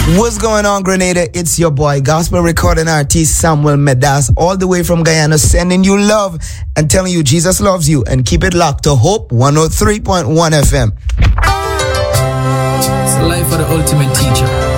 What's going on, Grenada? It's your boy, gospel recording artist Samuel Medas, all the way from Guyana, sending you love and telling you Jesus loves you. And keep it locked to Hope 103.1 FM. It's the life of the ultimate teacher.